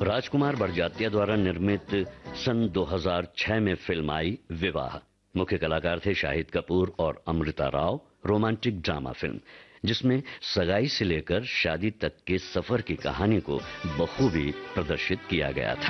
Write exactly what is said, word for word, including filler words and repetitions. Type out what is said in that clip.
राजकुमार बड़जात्या द्वारा निर्मित सन दो हज़ार छह में फिल्म आई विवाह। मुख्य कलाकार थे शाहिद कपूर और Amrita Rao. Romantic drama film जिसमें सगाई से लेकर शादी तक के सफर की कहानी को बखूबी प्रदर्शित किया गया था।